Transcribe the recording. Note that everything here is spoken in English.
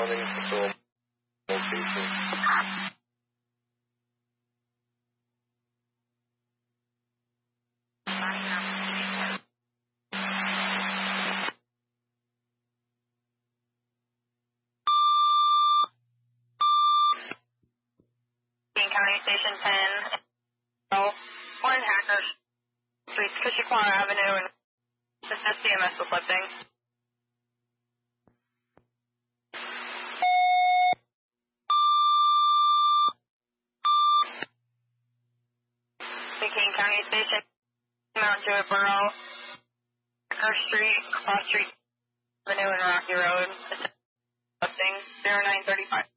responding to all locations. King County Station 10. Oh, one Hacker Street, Kishiquara Avenue, and assist CMS with lifting. King County Station, Mount Jewett Borough, Hacker Street, Cross Street Avenue, and Rocky Road. Assist lifting 0935.